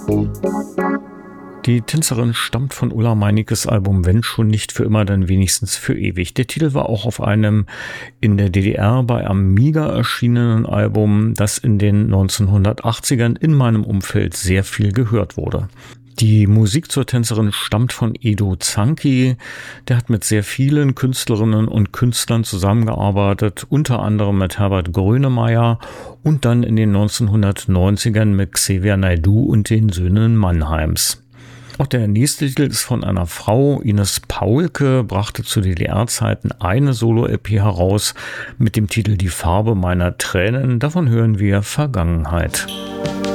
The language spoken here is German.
Die Tänzerin stammt von Ulla Meinekes Album Wenn schon nicht für immer, dann wenigstens für ewig. Der Titel war auch auf einem in der DDR bei Amiga erschienenen Album, das in den 1980ern in meinem Umfeld sehr viel gehört wurde. Die Musik zur Tänzerin stammt von Edo Zanki. Der hat mit sehr vielen Künstlerinnen und Künstlern zusammengearbeitet, unter anderem mit Herbert Grönemeyer und dann in den 1990ern mit Xavier Naidoo und den Söhnen Mannheims. Auch der nächste Titel ist von einer Frau. Ines Paulke brachte zu DDR-Zeiten eine Solo-LP heraus mit dem Titel Die Farbe meiner Tränen. Davon hören wir Vergangenheit.